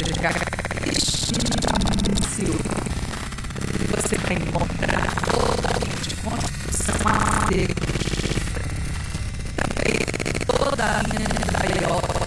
que a Cristina Silva. Você vai encontrar toda a linha de construção a madeira. Também toda a linha da Iopa.